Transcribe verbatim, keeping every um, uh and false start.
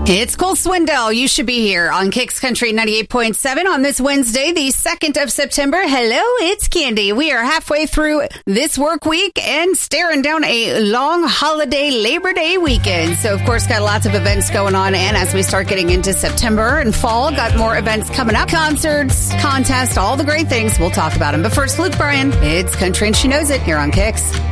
It's Cole Swindell. You should be here on Kicks Country ninety-eight point seven on this Wednesday, the second of September. Hello, it's Candy. We are halfway through this work week and staring down a long holiday Labor Day weekend. So, of course, got lots of events going on. And as we start getting into September and fall, got more events coming up. Concerts, contests, all the great things. We'll talk about them. But first, Luke Bryan. It's Country and She Knows It here on Kicks.